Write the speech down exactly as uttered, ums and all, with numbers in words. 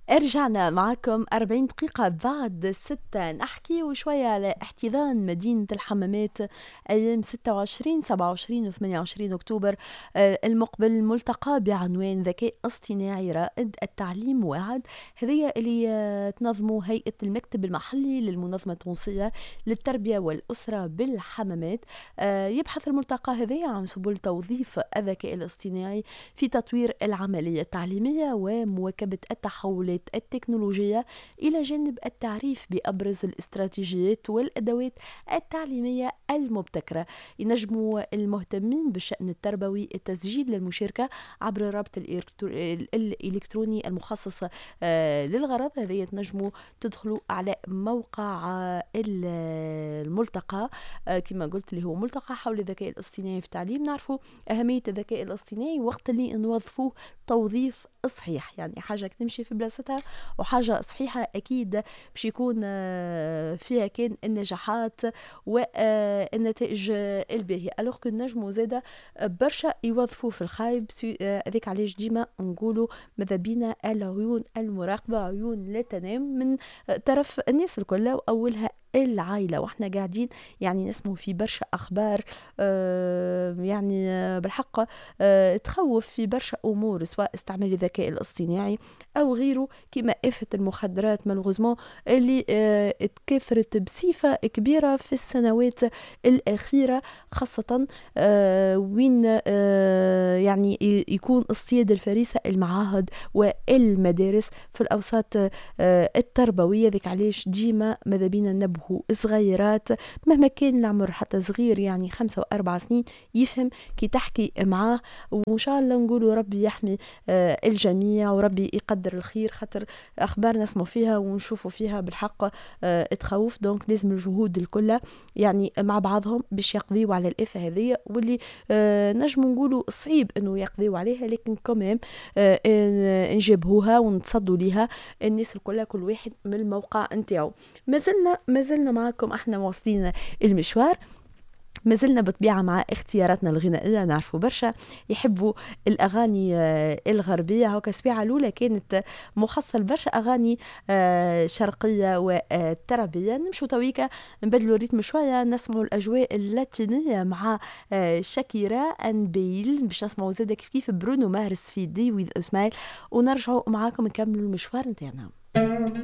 رجعنا معكم أربعين دقيقة بعد ستة نحكي وشوية على احتضان مدينة الحمامات أيام ستة وعشرين سبعة وعشرين و ثمانية وعشرين أكتوبر آه، المقبل، ملتقى بعنوان ذكاء اصطناعي رائد التعليم واعد. هذه اللي آه، تنظموا هيئة المكتب المحلي للمنظمة التونسية للتربية والأسرة بالحمامات. آه، يبحث الملتقى هذا عن سبل توظيف الذكاء الاصطناعي في تطوير العملية التعليمية ومواكبة التحولات التكنولوجية، إلى جانب التعريف بأبرز الاستراتيجيات والأدوات التعليمية المبتكرة. ينجموا المهتمين بالشأن التربوي التسجيل للمشاركة عبر الرابط الإلكترو- الإلكتروني المخصص آه، للغرض. هذه تنجموا تدخلوا على موقع آه، الملتقى، آه، كما قلت اللي هو ملتقى حول الذكاء الاصطناعي في التعليم. نعرفوا أهمية الذكاء الاصطناعي وقت اللي نوظفوه توظيف صحيح، يعني حاجة تمشي في بلاصتها وحاجة صحيحة أكيد باش يكون آه، فيها كان النجاحات والنتائج الباهية. ألوغ كو نجمو زادة برشا يوظفوه في الخايب. هذيك علاش ديما نقولوا ماذا بينا العيون المراقبة عيون لا تنام من طرف الناس الكل، وأولها العائلة. واحنا قاعدين يعني نسمو في برشا أخبار آه يعني آه بالحق آه تخوف في برشا أمور، سواء استعمال الذكاء الاصطناعي أو غيره، كما آفة المخدرات مالغوزمون اللي آه تكثرت بصفة كبيرة في السنوات الأخيرة، خاصة آه وين آه يعني يكون اصطياد الفريسة المعاهد والمدارس في الأوساط آه التربوية. ذيك علاش ديما ماذا بينا نبهو صغيرات مهما كان العمر، حتى صغير يعني خمسة وأربع سنين يفهم كي تحكي معاه. وإن شاء الله نقولوا ربي يحمي آه الجميع وربي يقدر الخير، خاطر أخبار نسمع فيها ونشوفوا فيها بالحق آه تخوف. دونك لازم الجهود الكل يعني مع بعضهم باش يقضيوا على الآفة هذه، واللي آه نجم نقولوا صعيب انه يقضيوا عليها، لكن كمان آه نجبهوها ونتصدوا ليها الناس الكل، كل واحد من الموقع نتاعو. ما زلنا ما زلنا معكم، احنا واصلين المشوار، ما زلنا بطبيعة مع اختياراتنا الغنائية. نعرفوا برشا يحبوا الأغاني الغربية، هوكا سبيعة الأولى كانت مخصصة برشا أغاني شرقية وتربية. نمشوا تويكا نبدلوا الريتم شوية، نسمعوا الأجواء اللاتينية مع شاكيرا أنبيل، باش نسمعوا زادة كيف كيف برونو مارس في دي ويذ أسمايل، ونرجعوا معاكم نكملوا المشوار نتاعنا.